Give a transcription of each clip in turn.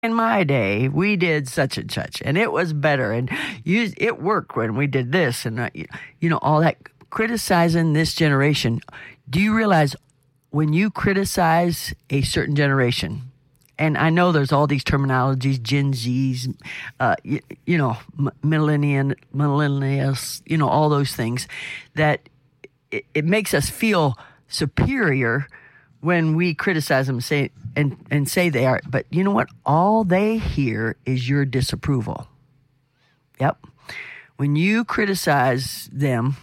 in my day, we did such and such, and it was better, and it worked when we did this, and all that criticizing this generation. Do you realize when you criticize a certain generation, and I know there's all these terminologies, Gen Zs, millennials, all those things, that it makes us feel superior when we criticize them and say they are. But you know what? All they hear is your disapproval. Yep. When you criticize them,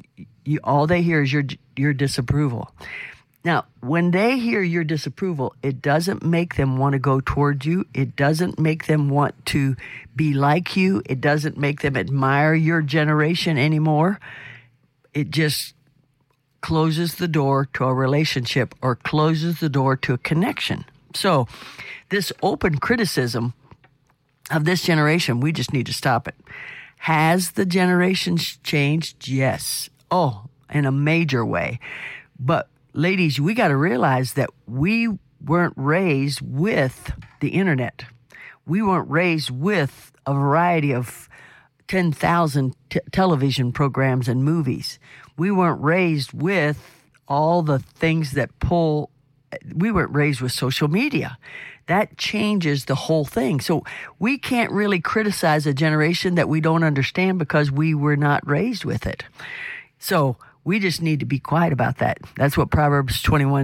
all they hear is your disapproval. Now, when they hear your disapproval, it doesn't make them want to go towards you. It doesn't make them want to be like you. It doesn't make them admire your generation anymore. It just closes the door to a relationship or closes the door to a connection. So this open criticism of this generation, we just need to stop it. Has the generations changed? Yes. Oh, in a major way. But ladies, we got to realize that we weren't raised with the internet. We weren't raised with a variety of 10,000 television programs and movies. We weren't raised with all the things that pull. We weren't raised with social media. That changes the whole thing. So we can't really criticize a generation that we don't understand because we were not raised with it. So we just need to be quiet about that. That's what Proverbs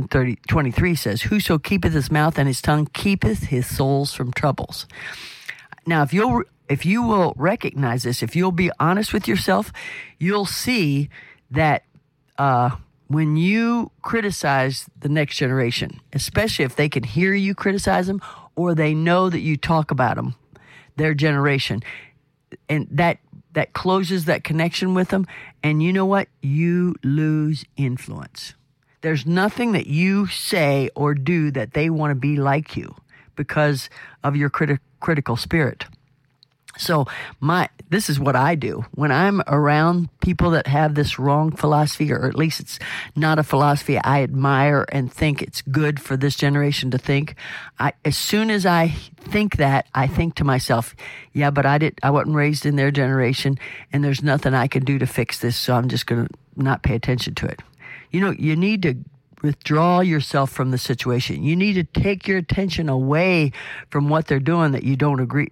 21:23 says. Whoso keepeth his mouth and his tongue keepeth his souls from troubles. Now, if you will recognize this, if you'll be honest with yourself, you'll see that when you criticize the next generation, especially if they can hear you criticize them or they know that you talk about them, their generation, and that closes that connection with them. And you know what? You lose influence. There's nothing that you say or do that they want to be like you because of your critical spirit. So this is what I do. When I'm around people that have this wrong philosophy, or at least it's not a philosophy I admire and think it's good for this generation to think, as soon as I think that, I think to myself, yeah, but I wasn't raised in their generation, and there's nothing I can do to fix this, so I'm just going to not pay attention to it. You need to withdraw yourself from the situation. You need to take your attention away from what they're doing that you don't agree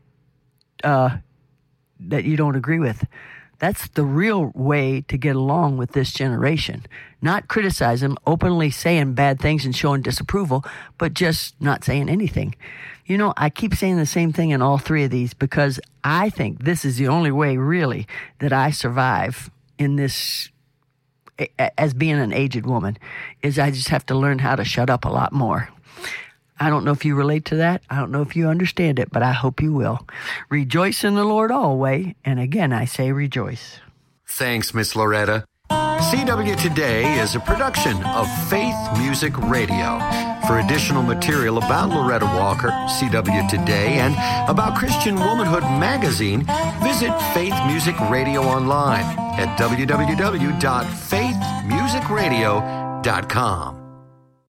with. That's the real way to get along with this generation. Not criticize them, openly saying bad things and showing disapproval, but just not saying anything. I keep saying the same thing in all three of these because I think this is the only way really that I survive in this as being an aged woman, is I just have to learn how to shut up a lot more. I don't know if you relate to that. I don't know if you understand it, but I hope you will. Rejoice in the Lord always. And again, I say rejoice. Thanks, Miss Loretta. CW Today is a production of Faith Music Radio. For additional material about Loretta Walker, CW Today, and about Christian Womanhood Magazine, visit Faith Music Radio online at www.faithmusicradio.com.